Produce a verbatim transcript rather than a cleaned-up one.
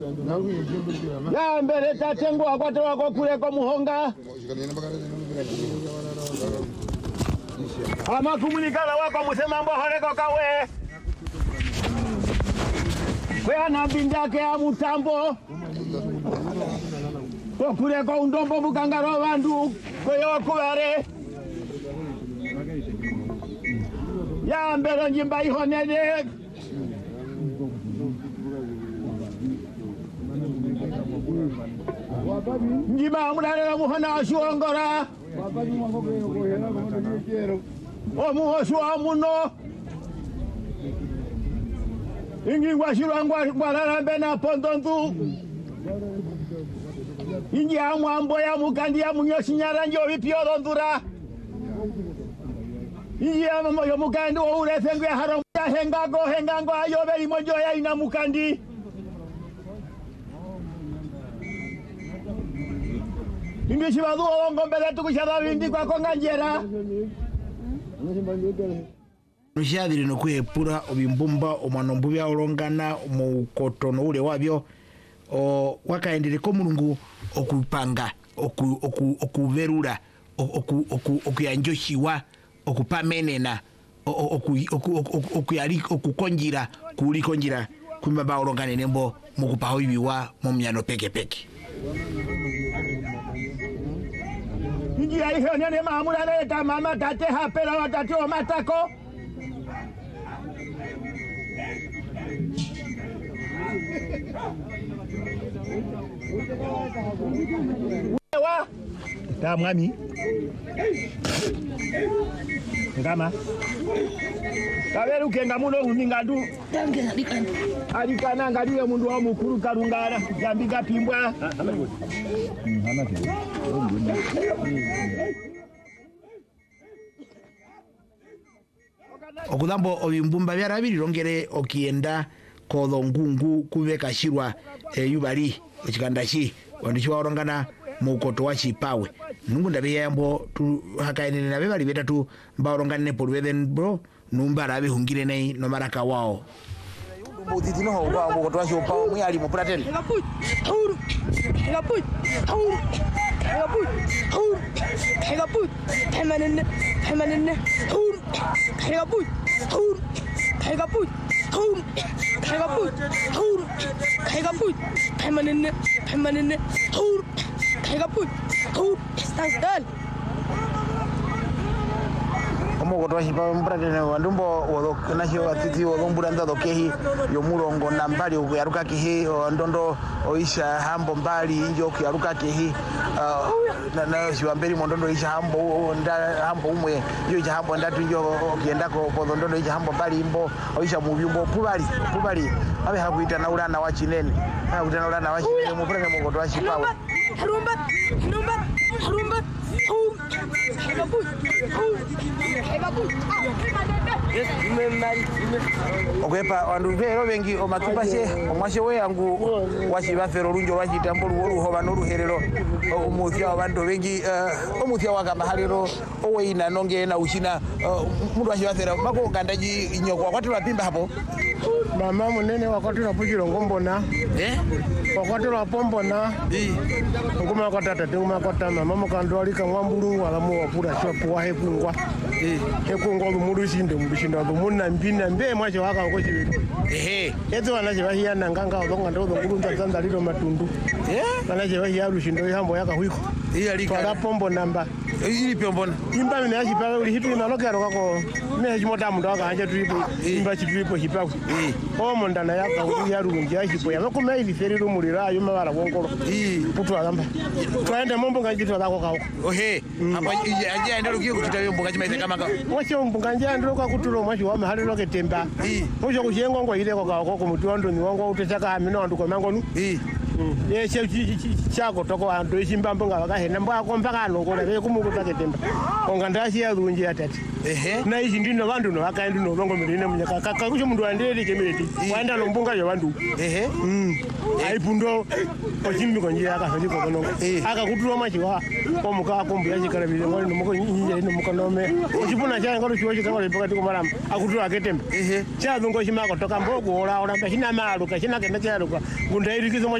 Ya mbere tatengo akwata wako kule kwa muhonga. Ama kumulikana wako musema mbo horeko kawe. Kwe anabindake ya mutambo. Kwa kule kwa undombo bukangaro wandu. Kwe yokuware. Ya mbere njimba ihonede. Njima amurare muhana ashuongora. Omuho shuwa muno. Ingi washirangwa wararambe na pondondu. Ingi amwambo ya mukandi ya munyoshi nyaranjo vipio ndura. Ingi ya mukandi wa urefengu ya haram ya hengago hengango ayobe imojo ya ina mukandi. Ingi shibadu ongo mbele tukushara windi kwa konga njera. Nushadiri no kwepura obimbumba omwanombu bya olongana mu kotono ule wabyo o wakaendele ko mulungu okupanga oku oku okuverura oku oku okuyanjoshiwa okupamenena oku oku okuyali okukonjira kulikonjira kumba ba olongane nembo mukupaho ibiwa mu myano peke peke. Ingi aiho nene maamula leta mama tate hapela watati o matako. Wewa ta mwami ngama kaberu kenga muno ngingadu tange adikana adikana ngadiwe mundu wa mukuru karungara jambiga pimbwa okudambo obimbumba byarabiri rongere okienda kodongungu kubeka shirwa e, yubali ekikandashi wandichiwa orongana mukoto wa chipawe nungu ndabe yambo tu hakaenene nabe bali betatu baorongana ne polweden bro numba rabe hungire nei no maraka wao mutiti no ho mukoto wa chipawe mwali mu praten ngaput auru ngaput auru ngaput auru ngaput hemanene hemanene auru ngaput auru ngaput auru ngaput auru ngaput hemanene hemanene auru ngaput auru stangal omukoto wa chipawe mu praten wandumbo wodo nasho atiti wodo mburanda dokehi yo murongo nambali okuyaruka kihi ndondo oisha hambo mbali injo okuyaruka kihi na na shiwamberi mondondo isha hambo nda hambo umwe yo isha hambo ndatu injo okienda ko podondondo isha hambo mbali imbo oisha mubyumbo pubali pubali abe hakuita na ulana wa chinene hakuita na ulana wa chinene mu praten mukoto wa chipawe rumba rumba rumba okwepa wandu vero bengi omatupashe omwashe we yangu washibafero runjo lwachitambolo oluhoba n'oluherero omuthya wabantu bengi omuthya wakamahalero oweina nonge na ushina mundu washibafero mako gandaji nyoko wakati lwapimba hapo mama munene wakati lwapuchilo ngombona eh wakati lwapombona eh ngoma wakati ngoma wakati mama mukandwalika mwambulu walamu wapura shopu wa hekungwa eh hekungwa lumulushinde mulushinde lumuna mbina mbe mwache waka uko chibitu ehe ezo wanache bahia nanganga odonga ndo ngulunza zanza lilo matundu eh wanache bahia lushindo yambo yaka huiko iya lika twala pombo namba ili pyombona imba mine yachipawe uli hitu inalokero kako ne chimota mundu akanje tulipo imba chipipo chipawe eh omo ndana yaka uli yarungi yachipo yamakuma ili feriro mulira ayo mabala wonkolo eh putu agamba twaende mombo ngajitwa zako kawo ohe apa anje aenda lukiyo kututa yombo ngachimaise kama ka mwacho mbunganje androka kutulo mwacho wa mahali loke temba eh mwacho kushengo ngo ile ko kawo ko mutu ndo ni wango utesaka amino nduko mangonu eh yeshe chako toko antu ichimbambo nga vakahena mbako mpaka anongona veye kumukutake temba onga ndasiya lunji atati ehe na ichi ndino vantu no vakaendi no vongo mirine munyaka kaka kucho mundu andiri kemeti waenda lombunga yo vantu ehe mm aipundo ochimbi konjira akafeli kono akakutulo machiwa omuka kombuya chikala bile ngoli no muko nyinja ino mukanome ochipuna cha ngolo chiwo chikala pakati kumarama akutulo aketemba ehe cha dhungo chimako toka mbogo ola ola china maluka china kena cha luka gunda irikizo